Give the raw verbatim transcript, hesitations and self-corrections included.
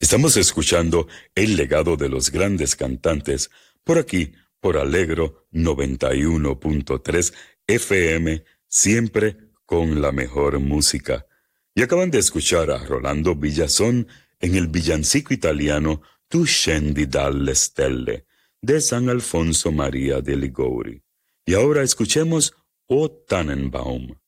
Estamos escuchando El legado de los grandes cantantes por aquí, por Alegro noventa y uno punto tres F M, siempre con la mejor música. Y acaban de escuchar a Rolando Villazón en el villancico italiano Tu scendi dalle stelle, de San Alfonso María de Liguori. Y ahora escuchemos O Tannenbaum,